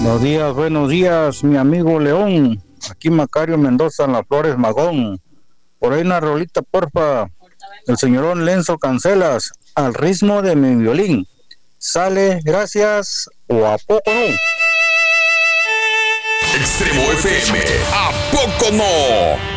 Buenos días, mi amigo León. Aquí Macario Mendoza en Las Flores Magón. Por ahí una rolita, porfa. El señorón Lenzo Cancelas, al ritmo de mi violín. Sale, gracias, o a poco no. Extremo FM, ¿a poco no?